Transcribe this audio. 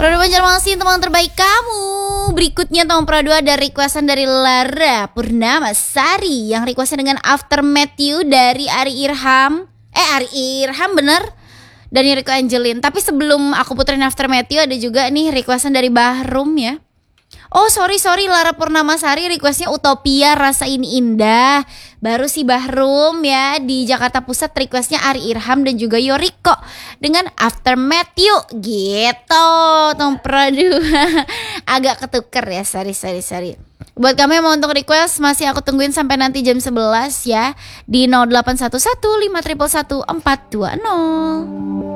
Produk Banjarmasin teman terbaik kamu. Berikutnya nomor 2 ada requestan dari Lara Purnamasari yang requestnya dengan Aftermath You dari Ari Irham. Ari Irham bener. Dan Rico Angelin. Tapi sebelum aku puterin Aftermath You ada juga nih requestan dari Bahrum ya. Oh sorry Lara Purnamasari requestnya Utopia Rasa Ini Indah. Baru si Bahrum ya di Jakarta Pusat requestnya Ari Irham dan juga Yoriko dengan Aftermath You gitu. Nomor 2 agak ketuker ya, sorry. Buat kamu yang mau untuk request masih aku tungguin sampai nanti jam 11 ya di 0811 511 420.